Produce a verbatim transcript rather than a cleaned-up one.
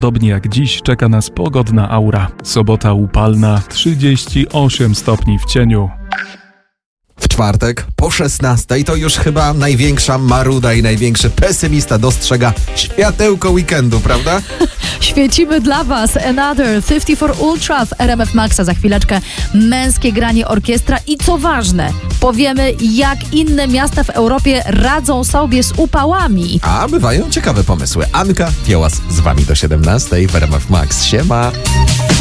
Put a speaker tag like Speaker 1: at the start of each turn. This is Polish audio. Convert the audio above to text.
Speaker 1: Podobnie jak dziś czeka nas pogodna aura. Sobota upalna, trzydzieści osiem stopni w cieniu.
Speaker 2: W czwartek po szesnastej to już chyba największa maruda i największy pesymista dostrzega światełko weekendu, prawda?
Speaker 3: Świecimy dla Was Another, pięćdziesiąt cztery Ultra w R M F Maxa. Za chwileczkę męskie granie orkiestra i co ważne, powiemy, jak inne miasta w Europie radzą sobie z upałami.
Speaker 2: A bywają ciekawe pomysły. Anka Fiołas z Wami do siedemnastej w R M F Max. Siema!